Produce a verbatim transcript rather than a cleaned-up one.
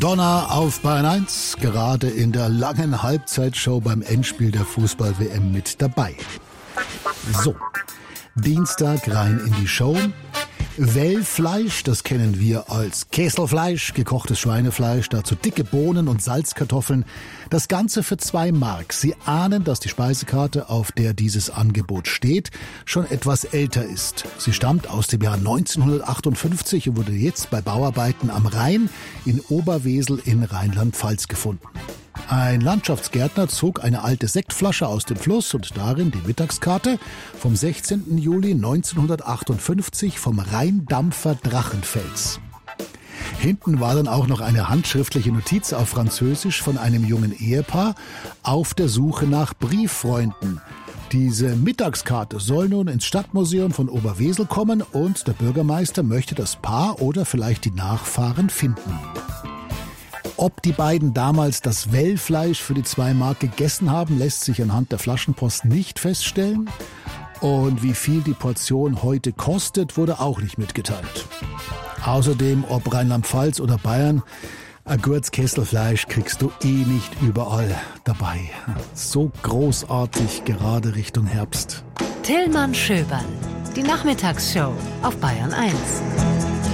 Donner auf Bayern eins, gerade in der langen Halbzeitshow beim Endspiel der Fußball-W M mit dabei. So, Dienstag rein in die Show. Wellfleisch, das kennen wir als Käselfleisch, gekochtes Schweinefleisch, dazu dicke Bohnen und Salzkartoffeln. Das Ganze für zwei Mark. Sie ahnen, dass die Speisekarte, auf der dieses Angebot steht, schon etwas älter ist. Sie stammt aus dem Jahr neunzehnhundertachtundfünfzig und wurde jetzt bei Bauarbeiten am Rhein in Oberwesel in Rheinland-Pfalz gefunden. Ein Landschaftsgärtner zog eine alte Sektflasche aus dem Fluss und darin die Mittagskarte vom sechzehnten Juli neunzehnhundertachtundfünfzig vom Rheindampfer Drachenfels. Hinten war dann auch noch eine handschriftliche Notiz auf Französisch von einem jungen Ehepaar auf der Suche nach Brieffreunden. Diese Mittagskarte soll nun ins Stadtmuseum von Oberwesel kommen und der Bürgermeister möchte das Paar oder vielleicht die Nachfahren finden. Ob die beiden damals das Wellfleisch für die zwei Mark gegessen haben, lässt sich anhand der Flaschenpost nicht feststellen. Und wie viel die Portion heute kostet, wurde auch nicht mitgeteilt. Außerdem, ob Rheinland-Pfalz oder Bayern, ein gutes Kesselfleisch kriegst du eh nicht überall dabei. So großartig gerade Richtung Herbst. Tillmann Schöberl, die Nachmittagsshow auf Bayern eins.